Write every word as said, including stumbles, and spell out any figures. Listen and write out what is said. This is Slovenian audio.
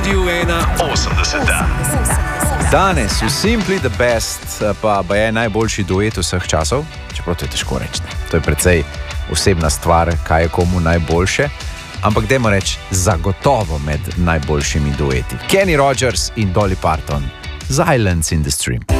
Studiu ena osemdeseta. Danes v Simply the Best pa, pa je najboljši duet vseh časov, čeprav to je težko reči. To je precej osebna stvar, kaj je komu najboljše, ampak dajmo reči zagotovo med najboljšimi dueti. Kenny Rogers in Dolly Parton, Silence in the Stream.